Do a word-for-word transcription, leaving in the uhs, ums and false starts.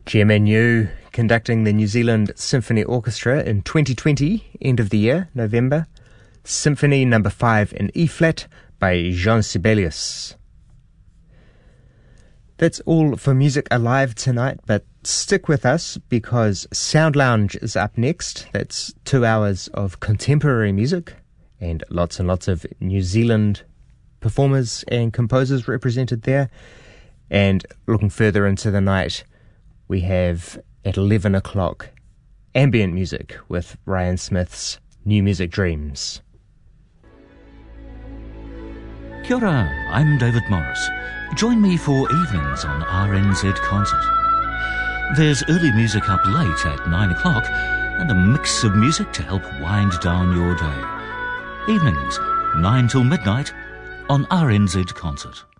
Chairman Yu conducting the New Zealand Symphony Orchestra in twenty twenty, end of the year, November. Symphony number five in E-flat by Jean Sibelius. That's all for Music Alive tonight, but stick with us because Sound Lounge is up next. That's two hours of contemporary music and lots and lots of New Zealand performers and composers represented there. And looking further into the night, we have at eleven o'clock ambient music with Ryan Smith's New Music Dreams. Kia ora, I'm David Morris. Join me for evenings on R N Z Concert. There's early music up late at nine o'clock and a mix of music to help wind down your day. Evenings, nine till midnight on R N Z Concert.